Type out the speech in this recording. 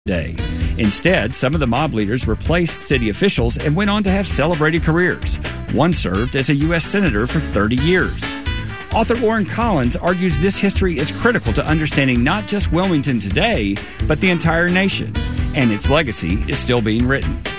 Day. Instead, some of the mob leaders replaced city officials and went on to have celebrated careers. One served as a U.S. Senator for 30 years. Author Warren Collins argues this history is critical to understanding not just Wilmington today, but the entire nation, and its legacy is still being written.